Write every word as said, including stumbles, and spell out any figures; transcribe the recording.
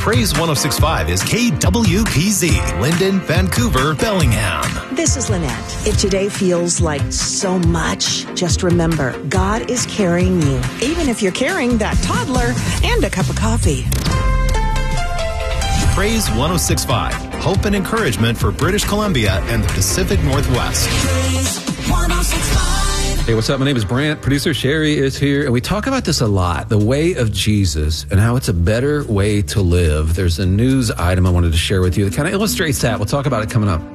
Praise one oh six point five is K W P Z, Linden, Vancouver, Bellingham. This is Lynette. If today feels like so much, just remember, God is carrying you, even if you're carrying that toddler and a cup of coffee. Praise one oh six point five, hope and encouragement for British Columbia and the Pacific Northwest. Praise one oh six point five. Hey, what's up? My name is Brant. Producer Sherry is here, and we talk about this a lot, the way of Jesus and how it's a better way to live. There's a news item I wanted to share with you that kind of illustrates that. We'll talk about it coming up.